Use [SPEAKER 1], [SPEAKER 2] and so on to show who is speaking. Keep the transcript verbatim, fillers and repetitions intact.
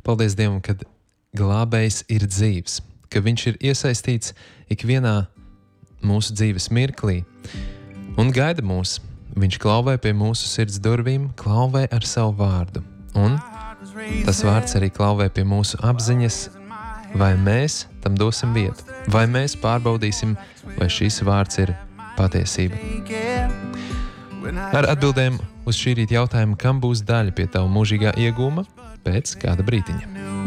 [SPEAKER 1] Paldies Dievam, kad glābējs ir dzīvs, ka viņš ir iesaistīts ikvienā mūsu dzīves mirklī un gaida mūs. Viņš klauvē pie mūsu sirds durvīm, klauvē ar savu vārdu. Un tas vārds arī klauvē pie mūsu apziņas, vai mēs tam dosim vietu, vai mēs pārbaudīsim, vai šis vārds ir patiesība. Ar atbildēm uz šī rīta jautājumu, kam būs daļa pie tava mūžīgā iegūma, pēc kāda brītiņa.